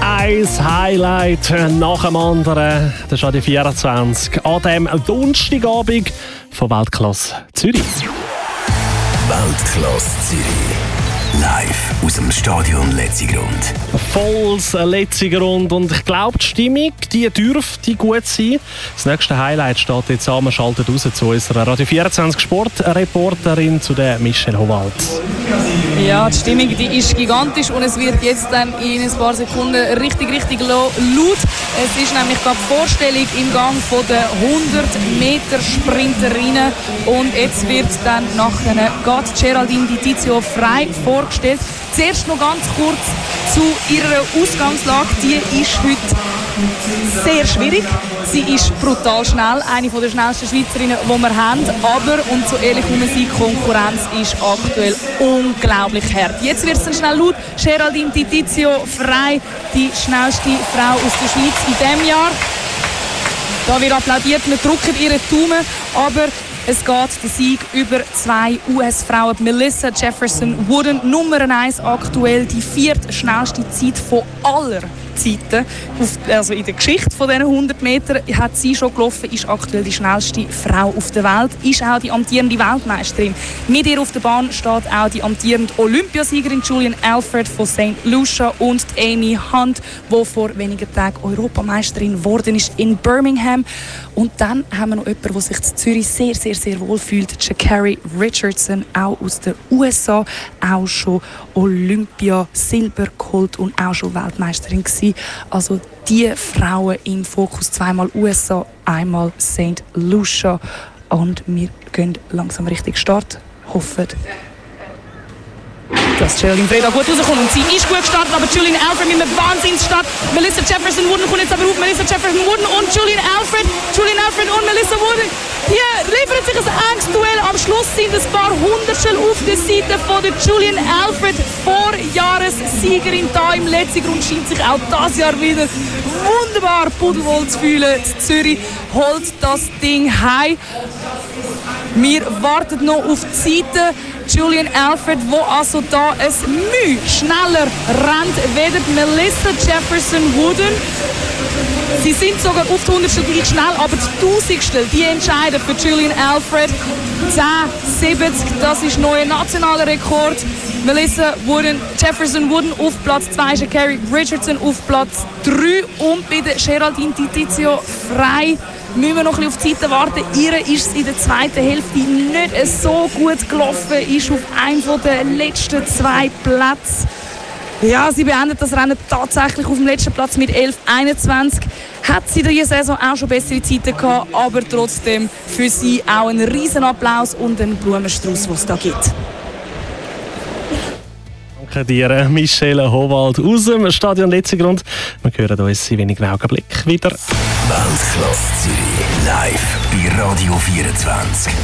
Ein Highlight nach dem anderen. Das ist die 24 an diesem Donnerstagabend von Weltklasse Zürich. Weltklasse Zürich. Live aus dem Stadion Letzigrund. Volles Letzigrund und ich glaube, die Stimmung die dürfte gut sein. Das nächste Highlight steht jetzt an. Wir schalten raus zu unserer Radio 24 Sportreporterin, zu der Michelle Howald. Ja, die Stimmung die ist gigantisch und es wird jetzt dann in ein paar Sekunden richtig laut. Es ist nämlich gerade die Vorstellung im Gang von der 100-Meter-Sprinterinnen und jetzt wird dann nachher geht Geraldine Di Tizio frei vorgestellt. Zuerst noch ganz kurz zu ihrer Ausgangslage. Die ist heute sehr schwierig. Sie ist brutal schnell, eine der schnellsten Schweizerinnen, die wir haben. Aber, und so ehrlich wie man sieht, die Konkurrenz ist aktuell unglaublich hart. Jetzt wird es dann schnell laut. Geraldine Di Tizio frei, die schnellste Frau aus der Schweiz in diesem Jahr. Da wird applaudiert, wir drücken ihre Daumen, aber es geht der Sieg über zwei US-Frauen. Melissa Jefferson Wooden, Nummer 1 aktuell, die viertschnellste Zeit von aller Zeiten. Also in der Geschichte von diesen 100 Metern hat sie schon gelaufen, ist aktuell die schnellste Frau auf der Welt, ist auch die amtierende Weltmeisterin. Mit ihr auf der Bahn steht auch die amtierende Olympiasiegerin Julian Alfred von St. Lucia und Amy Hunt, die vor wenigen Tagen Europameisterin geworden ist in Birmingham. Und dann haben wir noch jemanden, der sich in Zürich sehr wohl fühlt. Sha'Carri Richardson, auch aus den USA, auch schon Olympia-Silber geholt und auch schon Weltmeisterin gewesen. Also die Frauen im Fokus, zweimal USA, einmal St. Lucia. Und wir gehen langsam Richtung Start. Hoffen, dass Geraldine Freda gut rauskommt. Und sie ist gut gestartet, aber Julian Alfred mit einem Wahnsinnsstart. Melissa Jefferson Wooden kommt jetzt aber auf. Melissa Jefferson Wooden und Julian Alfred und Melissa Wooden. Hier liefert sich ein enges Duell. Am Schluss sind ein paar Hundertstel auf der Seite von der Julian Alfred. Vorjahressiegerin da im Letzigrund, scheint sich auch dieses Jahr wieder wunderbar pudelwohl zu fühlen. Zürich holt das Ding heim. Wir warten noch auf die Seite. Julian Alfred, wo also da ein Mühe schneller rennt, weder Melissa Jefferson Wooden. Sie sind sogar auf die Hundertstel gleich schnell, aber die Tausendstel, die entscheiden für Julian Alfred. 10,70, das ist neuer nationaler Rekord. Melissa Jefferson Wooden auf Platz 2, Sha'Carri Richardson auf Platz 3 und bei der Geraldine Di Tizio frei. Müssen wir noch ein bisschen auf die Seite warten. Ihre ist es in der zweiten Hälfte nicht so gut gelaufen, ist auf einem der letzten 2 Plätze. Ja, sie beendet das Rennen tatsächlich auf dem letzten Platz mit 11,21. Hat sie diese Saison auch schon bessere Zeiten gehabt, aber trotzdem für sie auch ein riesen Applaus und ein Blumenstrauß, den es da gibt. Danke dir, Michelle Howald aus dem Stadion Letzigrund. Wir hören uns in wenigen Augenblicken wieder. Weltklasse Zürich. Live bei Radio 24.